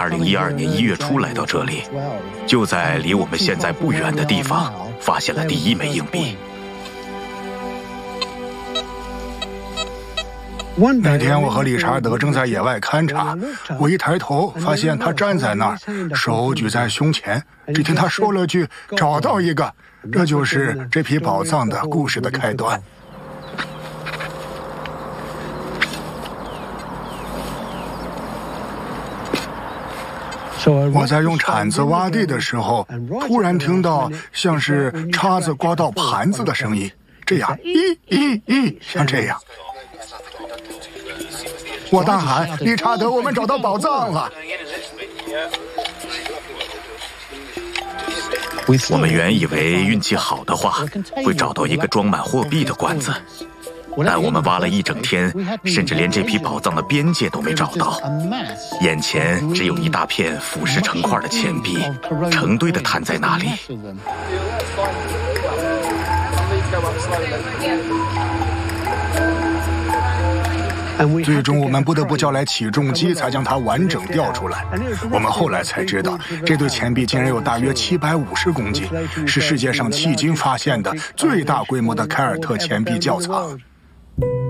2012年1月初来到这里，就在离我们现在不远的地方发现了第一枚硬币。 那天我和理查德正在野外勘察，我一抬头发现他站在那儿，手举在胸前。只听他说了句“找到一个”，这就是这批宝藏的故事的开端。我在用铲子挖地的时候，突然听到像是叉子刮到盘子的声音，这样像这样。我大喊：“理查德，我们找到宝藏了！” 我们原以为运气好的话，会找到一个装满货币的罐子，但我们挖了一整天，甚至连这批宝藏的边界都没找到。眼前只有一大片腐蚀成块的钱币，成堆的摊在那里。 最终我们不得不叫来起重机，才将它完整调出来。我们后来才知道，这堆钱币竟然有大约750公斤，是世界上迄今发现的最大规模的凯尔特钱币窖藏。